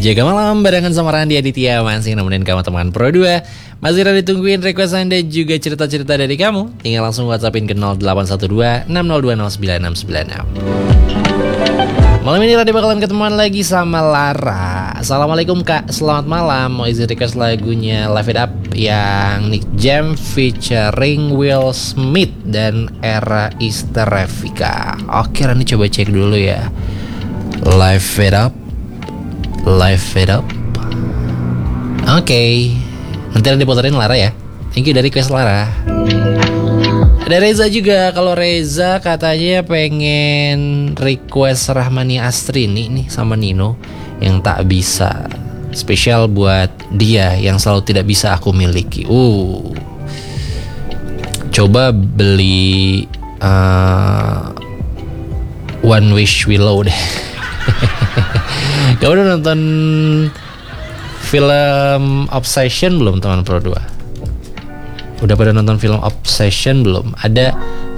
Jaga malam barengan sama Randi Aditya, masih nemenin kamu teman Pro 2. Masih ada ditungguin request Anda juga cerita-cerita dari kamu. Tinggal langsung WhatsAppin ke 0812 60209696. Malam ini Randi bakalan ketemuan lagi sama Lara. Assalamualaikum Kak, selamat malam. Mau izin request lagunya Live It Up yang Nick Jam featuring Will Smith dan Era Isterevika. Oke, Randi coba cek dulu ya. Live It Up, Live It Up. Oke, nanti Randi puterin Lara ya. Thank you dari request Lara. Ada Reza juga. Kalau Reza katanya pengen request Rahmani Astrini nih sama Nino yang tak bisa. Spesial buat dia yang selalu tidak bisa aku miliki. Coba beli One Wish Willow deh. Kamu udah nonton film Obsession belum teman Pro 2? Udah pada nonton film Obsession belum? Ada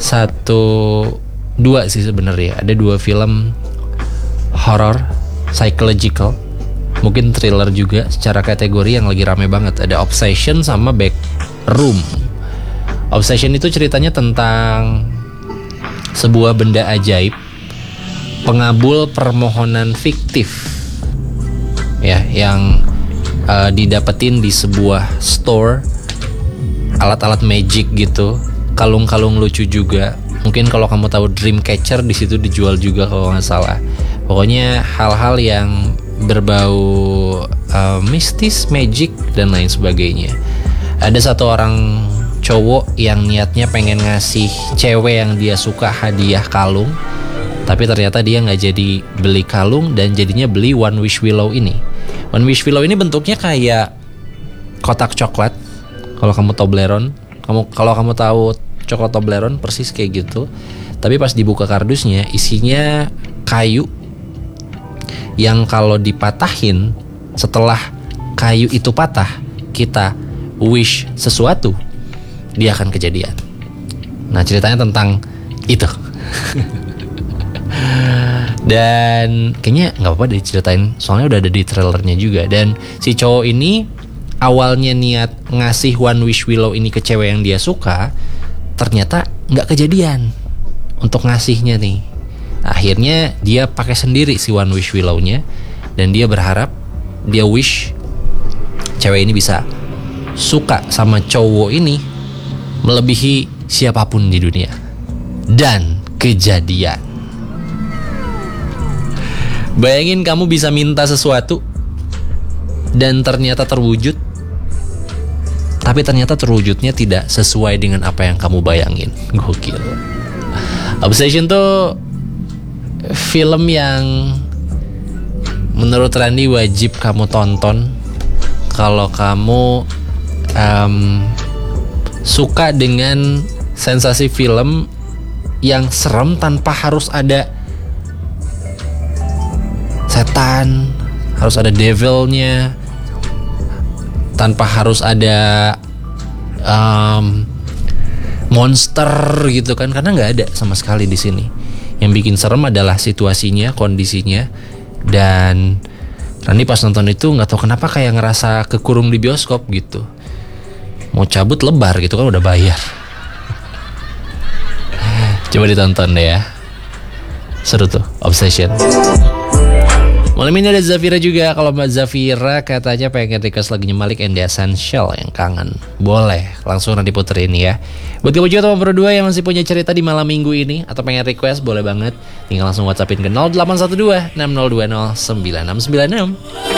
dua sih sebenarnya. Ada 2 film horror, psychological, mungkin thriller juga secara kategori yang lagi rame banget. Ada Obsession sama Backroom. Obsession itu ceritanya tentang sebuah benda ajaib, pengabul permohonan fiktif ya, yang didapetin di sebuah store, alat-alat magic gitu, kalung-kalung lucu juga. Mungkin kalau kamu tahu Dreamcatcher, di situ dijual juga kalau nggak salah. Pokoknya hal-hal yang berbau mistis, magic dan lain sebagainya. Ada satu orang cowok yang niatnya pengen ngasih cewek yang dia suka hadiah kalung, tapi ternyata dia nggak jadi beli kalung dan jadinya beli One Wish Willow ini. One Wish Willow ini bentuknya kayak kotak coklat. Kalau kamu Toblerone, kalau kamu tahu coklat Toblerone persis kayak gitu. Tapi pas dibuka kardusnya isinya kayu yang kalau dipatahin, setelah kayu itu patah, kita wish sesuatu, dia akan kejadian. Nah, ceritanya tentang itu. Dan kayaknya nggak apa-apa diceritain, soalnya udah ada di trailernya juga. Dan si cowok ini awalnya niat ngasih One Wish Willow ini ke cewek yang dia suka, ternyata nggak kejadian untuk ngasihnya nih. Akhirnya dia pakai sendiri si One Wish Willow-nya, dan dia berharap, dia wish cewek ini bisa suka sama cowok ini melebihi siapapun di dunia. Dan kejadian. Bayangin kamu bisa minta sesuatu dan ternyata terwujud, tapi ternyata terwujudnya tidak sesuai dengan apa yang kamu bayangin. Gokil. Obsession tuh film yang menurut Randi wajib kamu tonton kalau kamu suka dengan sensasi film yang serem tanpa harus ada setan, harus ada devilnya, tanpa harus ada monster gitu kan, karena nggak ada sama sekali di sini. Yang bikin serem adalah situasinya, kondisinya. Dan Rani pas nonton itu nggak tahu kenapa kayak ngerasa kekurung di bioskop gitu, mau cabut lebar gitu kan, udah bayar. Coba ditonton deh ya, seru tuh Obsession. Malam ini ada Zafira juga. Kalau Mbak Zafira katanya pengen request lagunya Malik and the Essential yang Kangen. Boleh, langsung nanti puterin ya. Buat kamu juga teman Pro 2 yang masih punya cerita di malam minggu ini atau pengen request, boleh banget. Tinggal langsung WhatsAppin ke 0812 6020 9696.